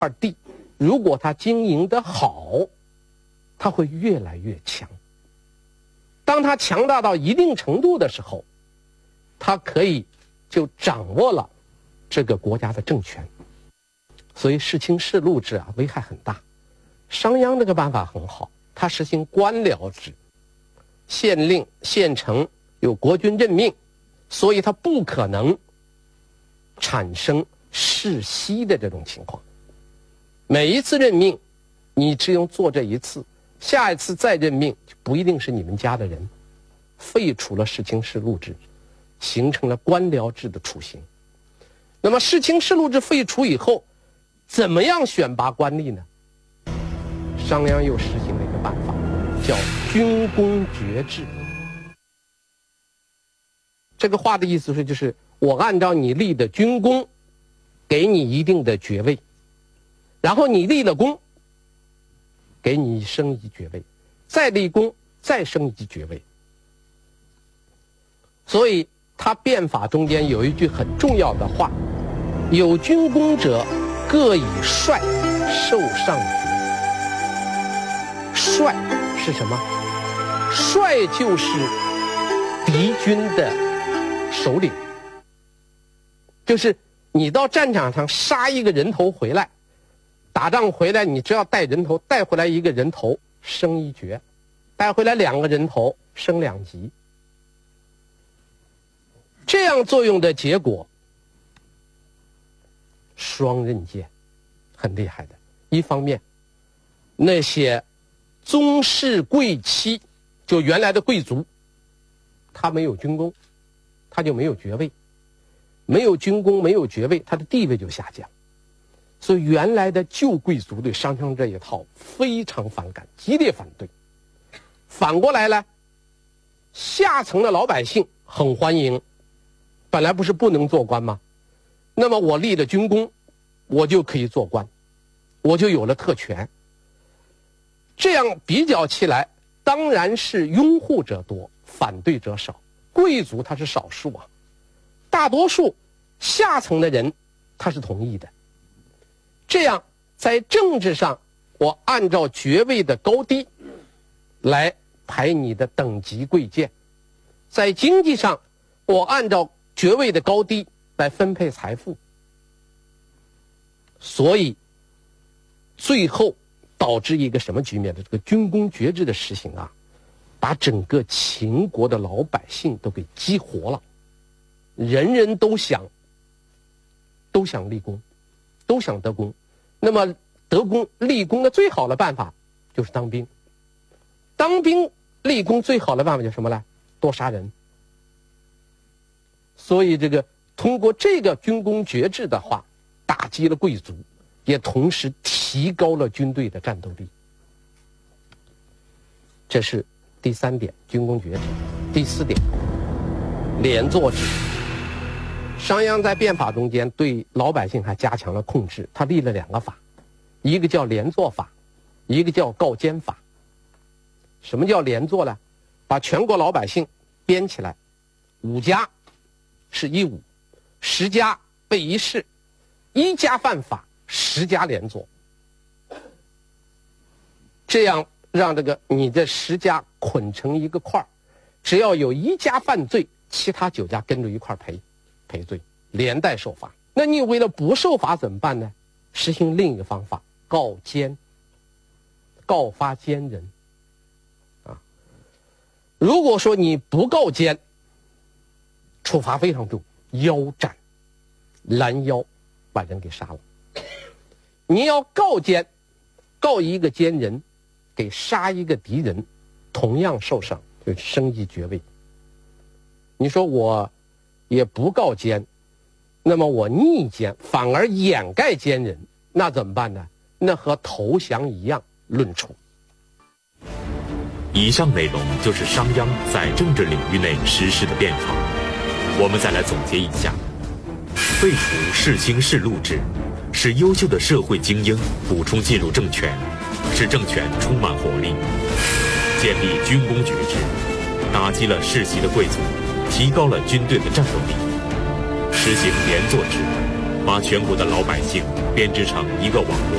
块地，如果他经营得好，他会越来越强。当他强大到一定程度的时候，他可以就掌握了这个国家的政权。所以世卿世禄制危害很大。商鞅这个办法很好，他实行官僚制，县令、县城有国君任命，所以他不可能产生世袭的这种情况。每一次任命，你只用做这一次，下一次再任命就不一定是你们家的人。废除了世卿世禄制，形成了官僚制的雏形。那么世卿世禄制废除以后，怎么样选拔官吏呢？商鞅又实行了一个办法，叫军功爵制。这个话的意思是，就是我按照你立的军功，给你一定的爵位，然后你立了功，给你升一爵位，再立功，再升一爵位。所以他变法中间有一句很重要的话：有军功者，各以帅受上爵。帅是什么？帅就是敌军的首领，就是你到战场上杀一个人头回来，打仗回来，你只要带人头，带回来一个人头升一爵，带回来2个人头升2级。这样作用的结果，双刃剑，很厉害的。一方面，那些宗室贵戚，就原来的贵族，他没有军功，他就没有爵位，没有军功，没有爵位，他的地位就下降。所以原来的旧贵族对商鞅这一套非常反感，激烈反对。反过来呢，下层的老百姓很欢迎。本来不是不能做官吗？那么我立了军功，我就可以做官，我就有了特权。这样比较起来，当然是拥护者多，反对者少。贵族他是少数啊，大多数下层的人他是同意的。这样在政治上，我按照爵位的高低来排你的等级贵贱；在经济上，我按照爵位的高低来分配财富。所以最后导致一个什么局面的？这个军功爵制的实行把整个秦国的老百姓都给激活了，人人都想立功，都想得功。那么得功立功的最好的办法就是当兵，当兵立功最好的办法就是什么呢？多杀人。所以这个通过这个军功爵制的话，打击了贵族，也同时提高了军队的战斗力。这是第3点，军功爵制。第4点，连坐制。商鞅在变法中间对老百姓还加强了控制，他立了2个法，一个叫连坐法，一个叫告监法。什么叫连坐呢？把全国老百姓编起来，5家是一伍，10家被一试，1家犯法，10家连坐。这样让这个你这10家捆成一个块儿，只要有1家犯罪，其他9家跟着一块赔罪，连带受罚。那你为了不受罚怎么办呢？实行另一个方法，告奸，告发奸人。如果说你不告奸，处罚非常重，腰斩，拦腰把人给杀了。你要告奸，告一个奸人，给杀一个敌人，同样受赏，就升一爵位。你说我也不告奸，那么我逆奸，反而掩盖奸人，那怎么办呢？那和投降一样论处。 以上内容就是商鞅在政治领域内实施的变法。我们再来总结一下：废除世卿世禄制，使优秀的社会精英补充进入政权，使政权充满活力；建立军功爵制，打击了世袭的贵族，提高了军队的战斗力；实行连坐制， 把全国的老百姓编织成一个网络。